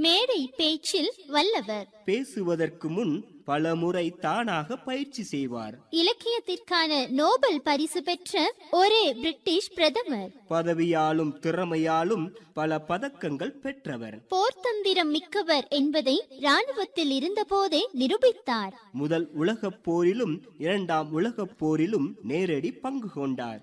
மேடை பேச்சில் வல்லவர். பேசுவதற்கு முன் பலமுறை தானாக பயிற்சி செய்வார். இலக்கியத்திற்கான நோபல் பரிசு பெற்ற ஒரே பிரிட்டிஷ் பிரதமர். பதவியாலும் திறமையாலும் பல பதக்கங்கள் பெற்றவர். போர்த்தந்திரம் மிக்கவர் என்பதை இராணுவத்தில் இருந்த போதே நிரூபித்தார். முதல் உலகப் போரிலும் இரண்டாம் உலகப் போரிலும் நேரடி பங்கு கொண்டார்.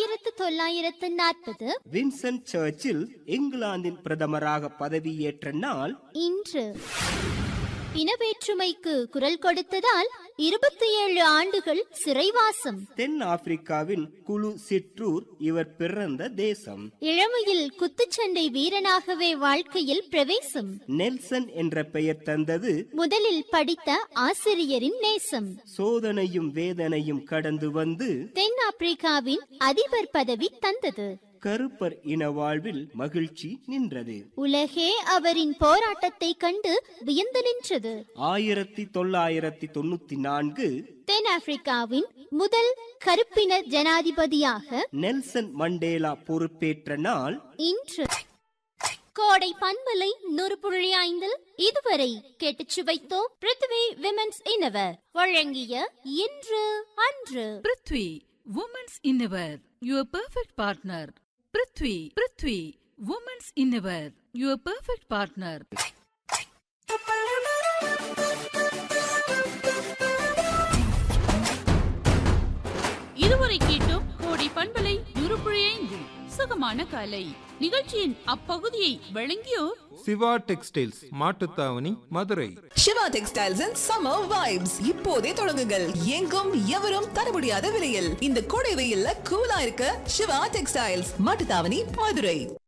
1940 வின்சென்ட் சர்ச்சில் இங்கிலாந்தின் பிரதமராக பதவியேற்ற நாள் இன்று. இனவேற்றுமைக்கு குரல் கொடுத்ததால் 27 ஆண்டுகள் சிறைவாசம். தென் ஆப்பிரிக்காவின் குழு சிற்றூர் இவர் பிறந்த தேசம். இளமையில் குத்துச்சண்டை வீரனாகவே வாழ்க்கையில் பிரவேசம். நெல்சன் என்ற பெயர் தந்தது முதலில் படித்த ஆசிரியரின் நேசம். சோதனையும் வேதனையும் கடந்து வந்து தென் ஆப்பிரிக்காவின் அதிபர் பதவி தந்தது. கருப்பர் இன வாழ்வில் மகிழ்ச்சி நின்றது. உலகே அவரின் போராட்டத்தை கண்டு வியந்து நின்றது. 1994 தென் ஆப்பிரிக்காவின் முதல் கருப்பின ஜனாதிபதியாக நெல்சன் மண்டேலா பொறுப்பேற்ற நாள் இன்று. கோடை பண்பலை 100.5 இதுவரை கேட்டுச் சுவைத்தோம். பிருத்வி விமென்ஸ் இன்னவர் வழங்கிய இன்று அன்று. Prithvi women's இன்னவர் your perfect partner. Prithvi women's இன்னவர் your perfect partner. இதுவரை கேட்டோம் கோடை பண்பலை 100.5 சுகமான காலை நிகழ்ச்சியின் அப்பகுதியை வழங்கியோர் Siva textiles Mattuthavani Madurai. Siva textiles and summer vibes இப்போதே தொடங்குங்கள். எங்கும் எவரும் தர முடியாத விலையில் இந்த கோடை வெயில்ல கூலா இருக்க சிவா டெக்ஸ்டைல்ஸ் மாட்டுத்தாவணி மதுரை.